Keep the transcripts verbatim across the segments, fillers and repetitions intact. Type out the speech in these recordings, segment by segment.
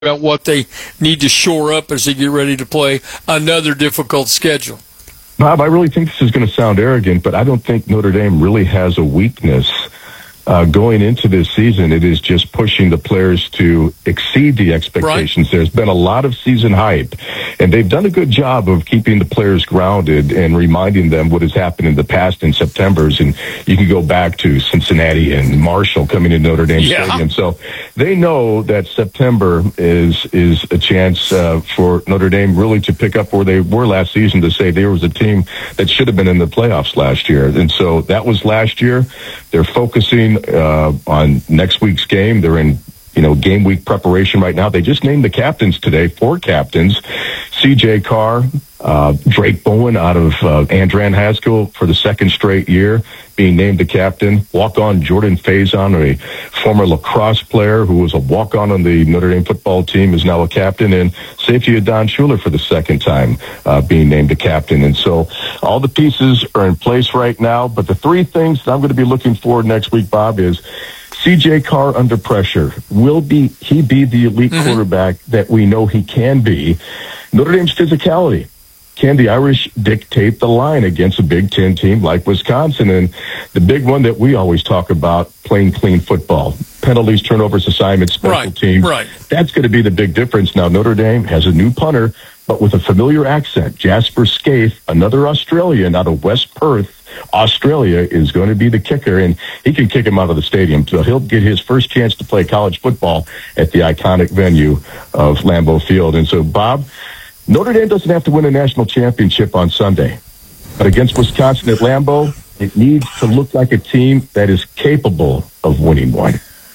about what they need to shore up as they get ready to play another difficult schedule. Bob, I really think this is going to sound arrogant, but I don't think Notre Dame really has a weakness uh, going into this season. It is just pushing the players to exceed the expectations. Right. There's been a lot of season hype, and they've done a good job of keeping the players grounded and reminding them what has happened in the past in September's. And you can go back to Cincinnati and Marshall coming to Notre Dame yeah. Stadium. So they know that September is is a chance uh, for Notre Dame really to pick up where they were last season, to say there was a team that should have been in the playoffs last year. And so that was last year. They're focusing uh, on next week's game. They're in, you know, game week preparation right now. They just named the captains today, four captains. C J Carr, uh, Drake Bowen out of uh, Andran Haskell for the second straight year, being named the captain. Walk-on Jordan Faison, a former lacrosse player who was a walk-on on the Notre Dame football team, is now a captain. And safety Don Schuler for the second time uh, being named a captain. And so all the pieces are in place right now. But the three things that I'm going to be looking for next week, Bob, is C J Carr under pressure. Will be he be the elite mm-hmm. quarterback that we know he can be? Notre Dame's physicality. Can the Irish dictate the line against a Big Ten team like Wisconsin? And the big one that we always talk about, playing clean football. Penalties, turnovers, assignments, special right, teams. Right. That's going to be the big difference. Now, Notre Dame has a new punter, but with a familiar accent. Jasper Scaife, another Australian out of West Perth, Australia, is going to be the kicker, and he can kick him out of the stadium. So he'll get his first chance to play college football at the iconic venue of Lambeau Field. And so, Bob, Notre Dame doesn't have to win a national championship on Sunday, but against Wisconsin at Lambeau, it needs to look like a team that is capable of winning one.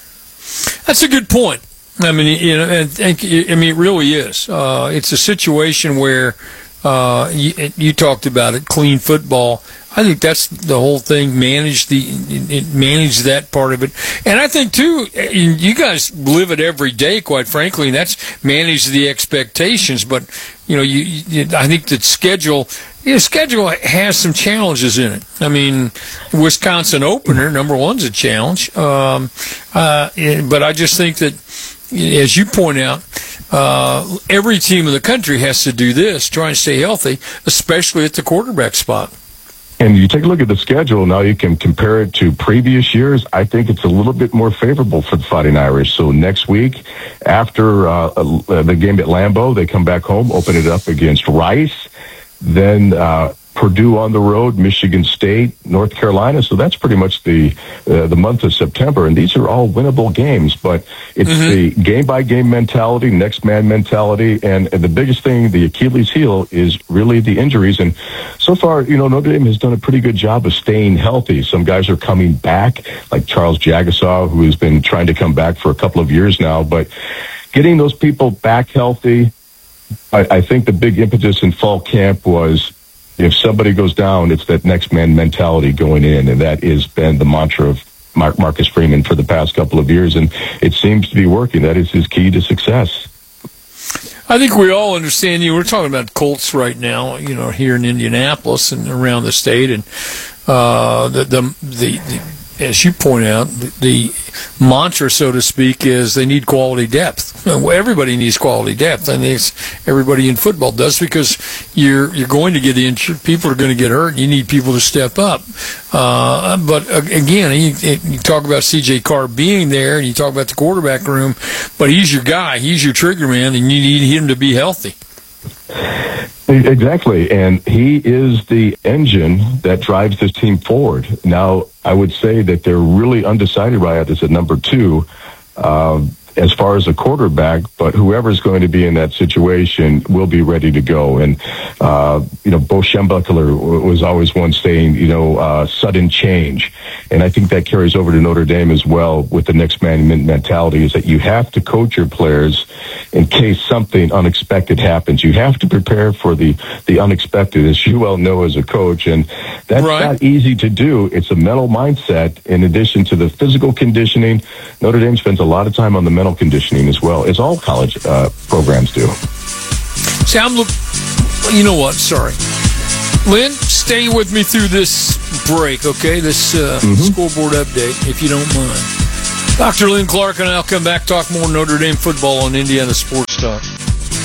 That's a good point. I mean, you know, I mean, it really is. Uh, it's a situation where uh, you, you talked about it, clean football. I think that's the whole thing. Manage the, manage that part of it, and I think too, you guys live it every day, quite frankly. And that's manage the expectations. But you know, you, you I think the schedule, you know, schedule has some challenges in it. I mean, Wisconsin opener number one's a challenge, um, uh, but I just think that, as you point out, uh, every team in the country has to do this, try and stay healthy, especially at the quarterback spot. And you take a look at the schedule, now you can compare it to previous years. I think it's a little bit more favorable for the Fighting Irish. So next week, after uh, the game at Lambeau, they come back home, open it up against Rice, then uh, Purdue on the road, Michigan State, North Carolina. So that's pretty much the uh, the month of September. And these are all winnable games, but it's mm-hmm. the game-by-game mentality, next-man mentality. And, and the biggest thing, the Achilles heel, is really the injuries. And so far, you know, Notre Dame has done a pretty good job of staying healthy. Some guys are coming back, like Charles Jagasaw, who has been trying to come back for a couple of years now. But getting those people back healthy, I, I think the big impetus in fall camp was, if somebody goes down, it's that next man mentality going in, and that has been the mantra of Mark Marcus Freeman for the past couple of years, and it seems to be working. That is his key to success. I think we all understand. You know, we're talking about Colts right now, you know, here in Indianapolis and around the state, and uh, the, the the the as you point out, the, the mantra, so to speak, is they need quality depth. Well, everybody needs quality depth, and it's everybody in football does, because you're you're going to get injured. People are going to get hurt. And you need people to step up. Uh, but uh, again, you, you talk about C J Carr being there, and you talk about the quarterback room, but he's your guy. He's your trigger man, and you need him to be healthy. Exactly, and he is the engine that drives this team forward. Now, I would say that they're really undecided right at number two uh, as far as a quarterback, but whoever's going to be in that situation will be ready to go. And, uh, you know, Bo Schembechler was always one saying, you know, uh, sudden change. And I think that carries over to Notre Dame as well with the next man mentality, is that you have to coach your players in case something unexpected happens. You have to prepare for the, the unexpected, as you well know as a coach. And that's right. Not easy to do. It's a mental mindset in addition to the physical conditioning. Notre Dame spends a lot of time on the mental conditioning as well, as all college uh, programs do. See, I'm look. You know what? Sorry, Lynn, stay with me through this break, okay? This uh, mm-hmm. scoreboard update, if you don't mind. Doctor Lynn Clark and I'll come back, talk more Notre Dame football on Indiana Sports Talk.